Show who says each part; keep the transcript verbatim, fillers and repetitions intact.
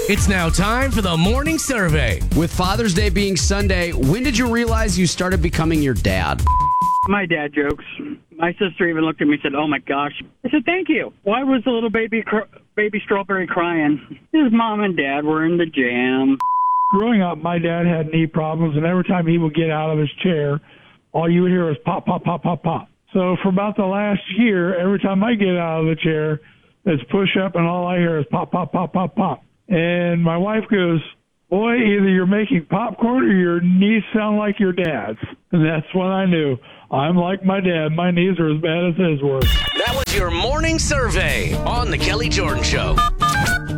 Speaker 1: It's now time for the morning survey.
Speaker 2: With Father's Day being Sunday, when did you realize you started becoming your dad?
Speaker 3: My dad jokes. My sister even looked at me and said, "Oh my gosh." I said, "Thank you." Why was the little baby cr- baby strawberry crying? His mom and dad were in the jam.
Speaker 4: Growing up, my dad had knee problems, and every time he would get out of his chair, all you would hear was pop, pop, pop, pop, pop. So for about the last year, every time I get out of the chair, it's push up, and all I hear is pop, pop, pop, pop, pop. And my wife goes, "Boy, either you're making popcorn or your knees sound like your dad's." And that's when I knew. I'm like my dad. My knees are as bad as his were.
Speaker 1: That was your morning survey on The Kelly Jordan Show.